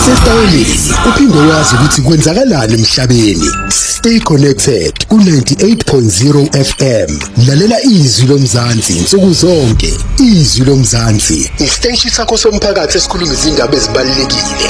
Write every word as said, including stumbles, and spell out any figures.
usesitayeleni uphinde wazi ukuthi kwenzakalani emhlabeni. Stay connected ku ninety-eight point zero F M. Lalela izwi lomzansi insuku zonke. Izwi lomzansi, isiteshi sakho somphakathi esikhuluma izindaba ezibalulekile.